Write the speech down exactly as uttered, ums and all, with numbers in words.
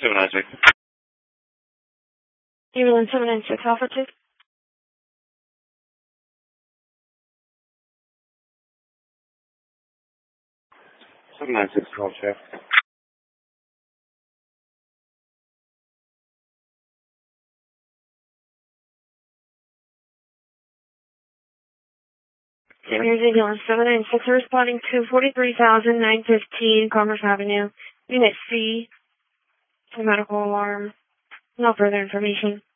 seven nine six. Ambulance seven nine six, Alpha two. seven nine six, call check. Here's ambulance seven nine six, responding to forty-three thousand nine fifteen Commerce Avenue, Unit C, for medical alarm. No further information.